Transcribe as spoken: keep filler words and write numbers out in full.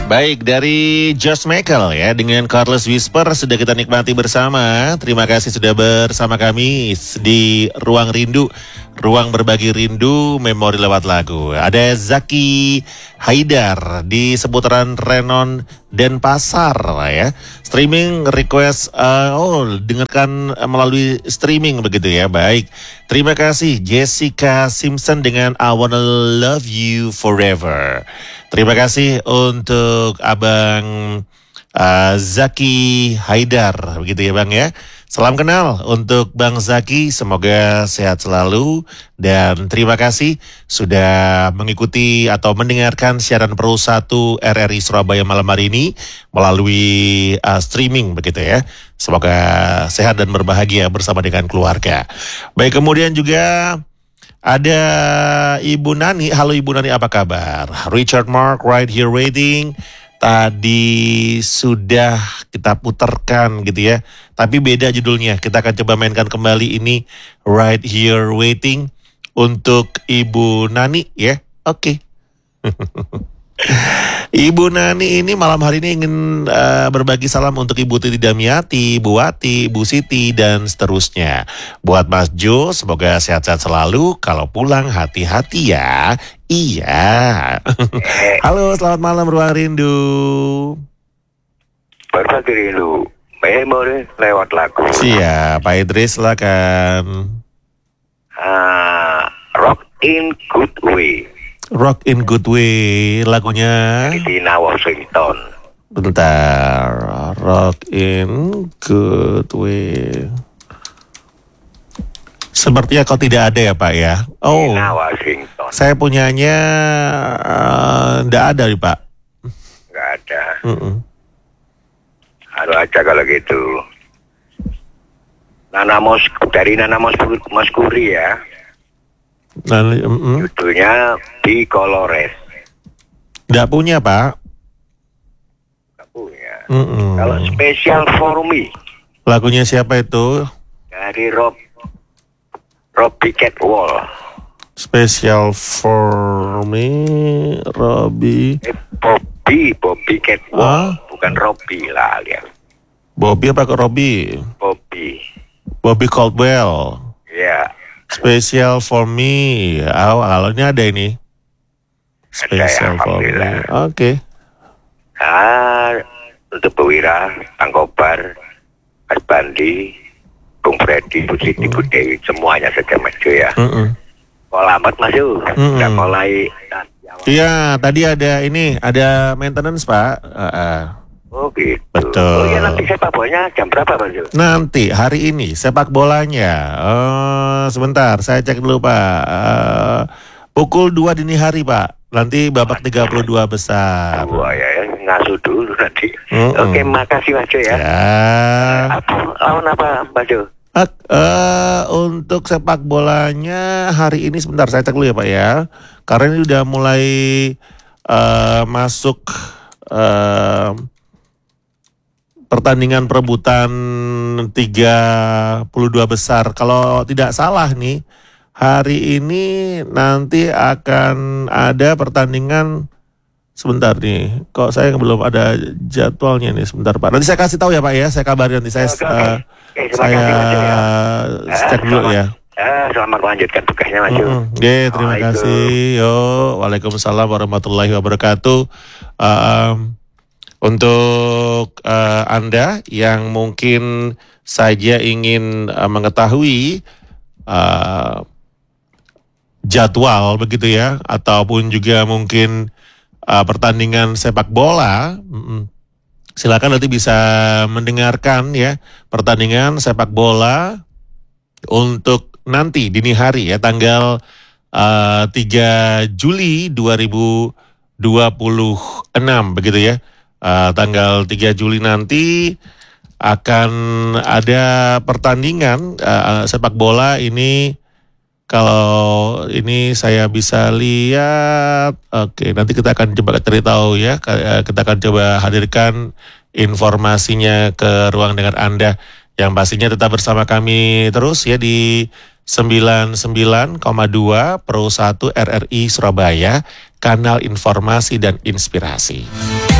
Baik, dari George Michael ya dengan Careless Whisper sudah kita nikmati bersama. Terima kasih sudah bersama kami di Ruang Rindu, ruang berbagi rindu, memori lewat lagu. Ada Zaki Haidar di seputaran Renon Denpasar ya. Streaming request, uh, oh dengarkan melalui streaming begitu ya. Baik, terima kasih Jessica Simpson dengan I Wanna Love You Forever. Terima kasih untuk Abang uh, Zaki Haidar, begitu ya Bang ya. Salam kenal untuk Bang Zaki, semoga sehat selalu. Dan terima kasih sudah mengikuti atau mendengarkan siaran Pro satu R R I Surabaya malam hari ini melalui uh, streaming begitu ya. Semoga sehat dan berbahagia bersama dengan keluarga. Baik, kemudian juga ada Ibu Nani. Halo Ibu Nani, apa kabar? Richard Mark, Right Here Waiting. Tadi sudah kita putarkan gitu ya. Tapi beda judulnya. Kita akan coba mainkan kembali ini Right Here Waiting untuk Ibu Nani ya. Oke. Ibu Nani ini malam hari ini ingin uh, berbagi salam untuk Ibu Titi Damiati, Bu Wati, Bu Siti, dan seterusnya. Buat Mas Jo, semoga sehat-sehat selalu. Kalau pulang hati-hati ya. Iya. Halo, selamat malam Ruang Rindu. Berbagi rindu, memori lewat lagu. Siap, Pak Idris silakan. Uh, rock in good way. Rock in Good Way, lagunya Tina Washington. Bentar, Rock in Good Way. Sepertinya kok tidak ada ya Pak ya. Oh, Tina Washington. saya punyanya tidak uh, ada nih Pak. Nggak ada. Mm-mm. Ada aja kalau gitu. Nana Mos dari Nana Mos Moskuri ya. Nah, mm-mm. Judulnya Bicolores. Nggak punya Pak. Nggak punya. Mm-mm. Kalau Special for Me. Lagunya siapa itu? Dari Rob Robbie Catwall. Special for Me, Robbie. Eh, Bobby, Bobby Catwall. Ah? Bukan Robbie lah alias. Bobby apa ke Robbie? Bobby. Bobby Caldwell. Ya. Special for Me. Oh, kalau ini ada ini. Special Ada, for Me. alhamdulillah. Oke. Okay. Ah, untuk Bu Wira, Kang Kobar, Mas Bandi, Bung Freddy, Bu Siti, Bu Dewi, semuanya saja maju ya. Mm-mm. Kok lambat Mas Yu? Mm-mm. Udah mulai. Iya, tadi ada ini, ada maintenance Pak. Uh, uh. Oh gitu. Betul. Oh iya, nanti sepak bolanya jam berapa Mas Yu? Nanti hari ini sepak bolanya. Oh, sebentar, saya cek dulu Pak. Uh, pukul dua dini hari Pak. Nanti babak tiga puluh dua besar. Wah ya, ya, ngasuh dulu nanti. Mm-mm. Oke, makasih Mas Yu ya. Ya. Apa, lawan apa Mas Yu? Uh, uh, untuk sepak bolanya hari ini sebentar saya cek dulu ya Pak ya. Karena ini udah mulai uh, masuk uh, pertandingan perebutan tiga puluh dua besar. Kalau tidak salah nih, hari ini nanti akan ada pertandingan. Sebentar nih, kok saya belum ada jadwalnya nih, sebentar Pak. Nanti saya kasih tahu ya Pak ya, saya kabari nanti saya Oke, oke. uh, Oke, terima saya kasih, Mas Yu, ya. cek dulu selamat, ya. eh, selamat melanjutkan tugasnya Mas Yu. Mm-mm. Oke, terima Assalamualaikum. kasih. Yo, waalaikumsalam warahmatullahi wabarakatuh. Um, untuk uh, Anda yang mungkin saja ingin uh, mengetahui uh, jadwal begitu ya, ataupun juga mungkin uh, pertandingan sepak bola, mm-mm. silakan nanti bisa mendengarkan ya pertandingan sepak bola untuk nanti dini hari ya tanggal uh, tiga Juli dua ribu dua puluh enam begitu ya. Uh, tanggal tiga Juli nanti akan ada pertandingan uh, sepak bola ini. Kalau ini saya bisa lihat, oke nanti kita akan coba cari tahu ya, kita akan coba hadirkan informasinya ke ruang dengar Anda. Yang pastinya tetap bersama kami terus ya di sembilan puluh sembilan koma dua Pro satu R R I Surabaya, kanal informasi dan inspirasi.